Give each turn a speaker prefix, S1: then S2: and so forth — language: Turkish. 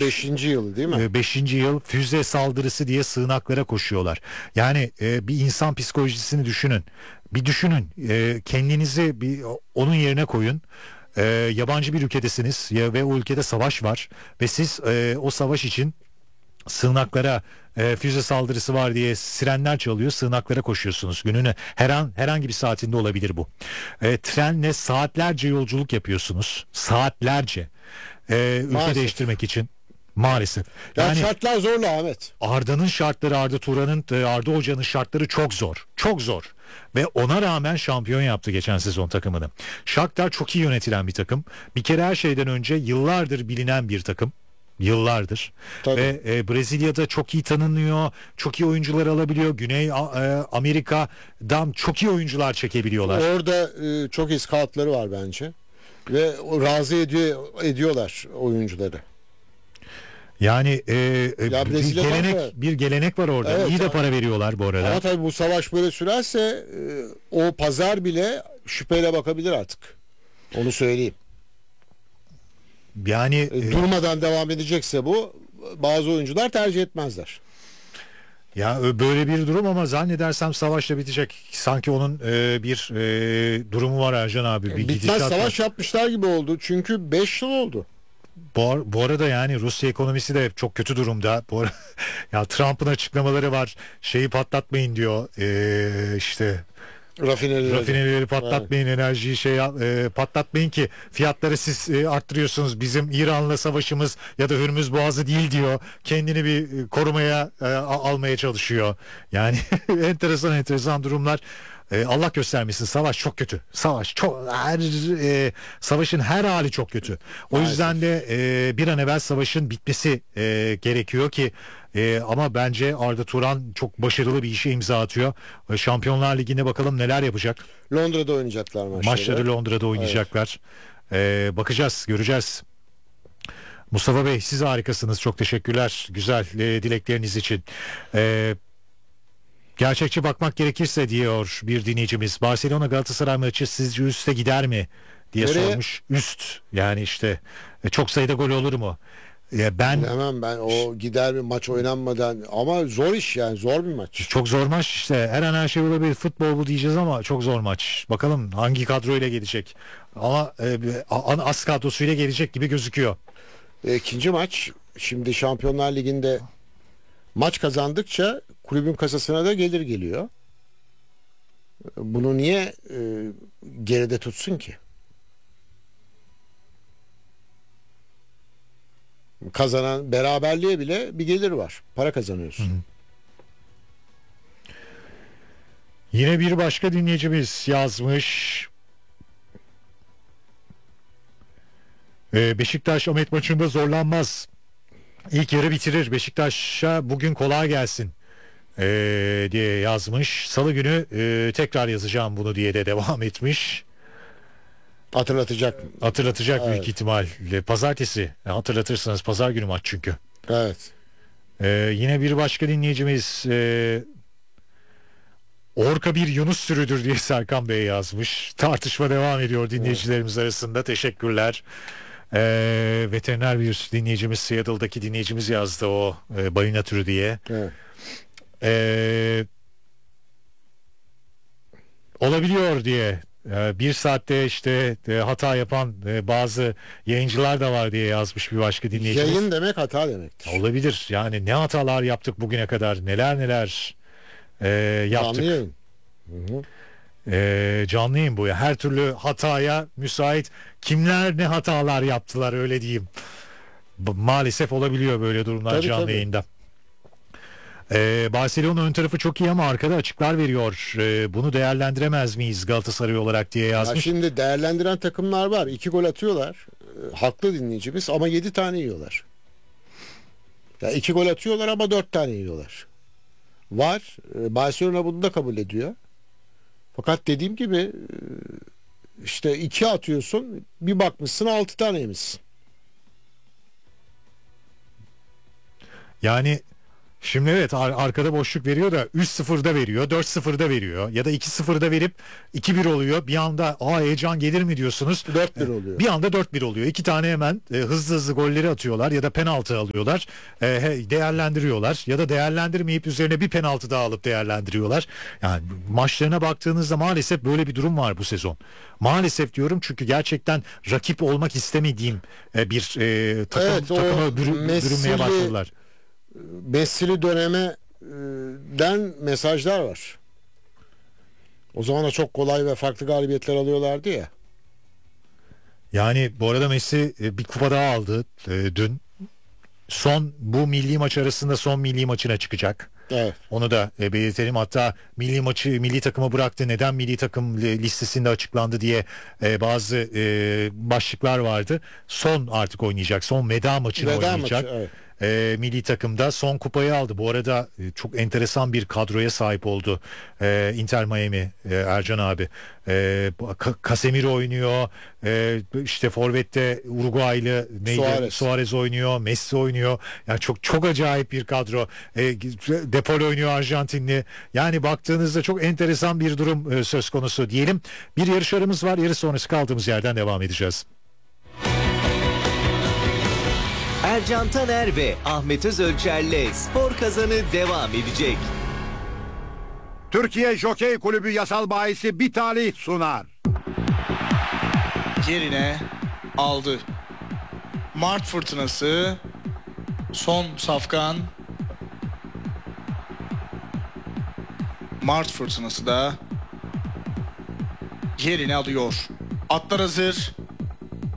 S1: Beşinci yıl değil mi?
S2: 5. yıl füze saldırısı diye sığınaklara koşuyorlar. Yani bir insan psikolojisini düşünün. Bir düşünün. Kendinizi onun yerine koyun. Yabancı bir ülkedesiniz ve o ülkede savaş var ve siz o savaş için sığınaklara füze saldırısı var diye sirenler çalıyor, sığınaklara koşuyorsunuz. Günün herhangi bir saatinde olabilir bu. Trenle saatlerce yolculuk yapıyorsunuz, saatlerce ülke
S1: Maalesef.
S2: değiştirmek için. Maalesef.
S1: Yani şartlar zorlu Ahmet.
S2: Arda'nın şartları, Arda Turan'ın, Arda Hoca'nın şartları çok zor. Çok zor. Ve ona rağmen şampiyon yaptı geçen sezon takımını. Shakhtar çok iyi yönetilen bir takım. Bir kere her şeyden önce yıllardır bilinen bir takım. Yıllardır.
S1: Tabii.
S2: Ve Brezilya'da çok iyi tanınıyor. Çok iyi oyuncular alabiliyor. Güney Amerika'dan çok iyi oyuncular çekebiliyorlar.
S1: Orada çok iyi scoutları var bence. Ve razı ediyorlar oyuncuları.
S2: Yani bir gelenek var orada.
S1: Evet,
S2: İyi de para veriyorlar bu arada.
S1: Ama tabii bu savaş böyle sürerse o pazar bile şüpheyle bakabilir artık. Onu söyleyeyim.
S2: Yani
S1: durmadan devam edecekse bu, bazı oyuncular tercih etmezler.
S2: Ya böyle bir durum ama zannedersem savaşla bitecek. Sanki onun bir durumu var Ercan abi. Bir
S1: Bitmez, savaş
S2: var.
S1: yapmışlar gibi oldu. Çünkü 5 yıl oldu.
S2: Bu arada yani Rusya ekonomisi de çok kötü durumda. Ya Trump'ın açıklamaları var. Şeyi patlatmayın diyor. İşte rafinerileri patlatmayın, evet. Enerjiyi patlatmayın ki fiyatları siz arttırıyorsunuz. Bizim İran'la savaşımız ya da Hürmüz Boğazı değil diyor. Kendini bir korumaya almaya çalışıyor. Yani enteresan durumlar. Allah göstermesin, savaş çok kötü. Savaşın her hali çok kötü. O yüzden de bir an evvel savaşın bitmesi gerekiyor ki ama bence Arda Turan çok başarılı bir işe imza atıyor. Şampiyonlar Ligi'nde bakalım neler yapacak.
S1: Londra'da oynayacaklar maçları.
S2: Maçları Londra'da oynayacaklar. Evet. Bakacağız, göreceğiz. Mustafa Bey, siz harikasınız. Çok teşekkürler güzel dilekleriniz için. Gerçekçi bakmak gerekirse diyor bir dinleyicimiz, Barcelona Galatasaray maçı sizce üste gider mi diye sormuş. Üst yani işte çok sayıda gol olur mu?
S1: Bilemem ben, o gider mi maç oynanmadan, ama zor iş, yani zor bir maç.
S2: Çok zor maç işte, her an her şey olabilir, futbol bu diyeceğiz ama çok zor maç. Bakalım hangi kadroyla gelecek, ama az kadrosuyla gelecek gibi gözüküyor.
S1: İkinci maç, şimdi Şampiyonlar Ligi'nde maç kazandıkça kulübün kasasına da gelir geliyor. Bunu niye geride tutsun ki? Kazanan beraberliğe bile bir gelir var. Para kazanıyorsun.
S2: Hı. Yine bir başka dinleyicimiz yazmış. Beşiktaş Ahmet maçında zorlanmaz. İlk yarı bitirir. Beşiktaş'a bugün kolay gelsin diye yazmış. Salı günü tekrar yazacağım bunu diye de devam etmiş.
S1: Hatırlatacak
S2: evet. Büyük ihtimal. Pazartesi hatırlatırsanız, pazar günü maç çünkü.
S1: Evet.
S2: Yine bir başka dinleyicimiz Orka bir Yunus sürüdür diye Serkan Bey yazmış. Tartışma devam ediyor dinleyicilerimiz arasında. Teşekkürler. Veteriner bir dinleyicimiz, Seattle'daki dinleyicimiz yazdı o balina türü diye.
S1: Evet.
S2: Olabiliyor diye. Bir saatte işte hata yapan bazı yayıncılar da var diye yazmış bir başka dinleyicimiz.
S1: Yayın demek hata demektir.
S2: Olabilir. Yani ne hatalar yaptık bugüne kadar, neler yaptık.
S1: Canlı yayın.
S2: Canlı yayın bu ya. Her türlü hataya müsait. Kimler ne hatalar yaptılar, öyle diyeyim. Maalesef olabiliyor böyle durumlar canlı yayında. Barcelona ön tarafı çok iyi ama arkada açıklar veriyor. Bunu değerlendiremez miyiz Galatasaray olarak diye yazmış.
S1: Ya şimdi değerlendiren takımlar var. 2 gol atıyorlar. Haklı dinleyicimiz, ama 7 tane yiyorlar. Ya 2 gol atıyorlar ama 4 tane yiyorlar. Var. Barcelona bunu da kabul ediyor. Fakat dediğim gibi işte 2 atıyorsun, bir bakmışsın 6 tane yemişsin.
S2: Yani Şimdi evet, arkada boşluk veriyor da 3-0'da veriyor, 4-0'da veriyor ya da 2-0'da verip 2-1 oluyor. Bir anda heyecan gelir mi diyorsunuz?
S1: 4-1 oluyor.
S2: Bir anda 4-1 oluyor. İki tane hemen hızlı hızlı golleri atıyorlar ya da penaltı alıyorlar. Değerlendiriyorlar ya da değerlendirmeyip üzerine bir penaltı daha alıp değerlendiriyorlar. Yani maçlarına baktığınızda maalesef böyle bir durum var bu sezon. Maalesef diyorum, çünkü gerçekten rakip olmak istemediğim bir takıma bürünmeye başladılar.
S1: Messi'li dönemden mesajlar var. O zaman da çok kolay ve farklı galibiyetler alıyorlardı ya.
S2: Yani bu arada Messi bir kupa daha aldı dün. Bu milli maç arasında son milli maçına çıkacak.
S1: Evet.
S2: Onu da belirtelim. Hatta milli takımı bıraktı, neden milli takım listesinde açıklandı diye bazı başlıklar vardı. Son artık oynayacak. Son veda maçını oynayacak.
S1: Maçı, evet.
S2: Milli takımda son kupayı aldı. Bu arada çok enteresan bir kadroya sahip oldu Inter Miami, Ercan abi. Casemiro oynuyor. İşte forvette Uruguaylı Suarez oynuyor. Messi oynuyor. Yani çok çok acayip bir kadro. Depol oynuyor, Arjantinli. Yani baktığınızda çok enteresan bir durum söz konusu diyelim. Bir yarış aramız var. Yarış sonrası kaldığımız yerden devam edeceğiz.
S3: Ercan Taner ve Ahmet Özölçer'le Spor Kazanı devam edecek.
S4: Türkiye Jokey Kulübü yasal bahisi bir talih sunar.
S5: Yerine aldı. Mart fırtınası, son safkan. Mart fırtınası da yerini alıyor. Atlar hazır.